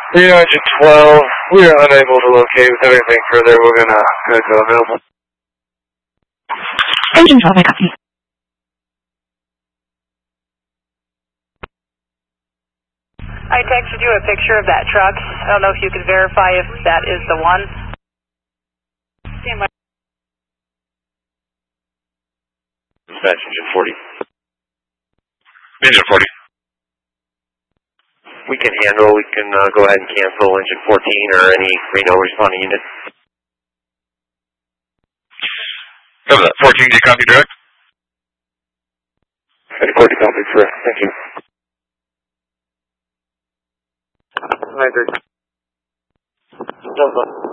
Reno engine 12, we are unable to locate with everything further. We're gonna go available. Engine 12, I copy. I texted you a picture of that truck. I don't know if you can verify if that is the one. Dispatch engine 40. Engine 40. We can handle, we can go ahead and cancel engine 14 or any Reno responding unit. Cover that. 14, do you copy direct? 40 copy direct, thank you. I agree.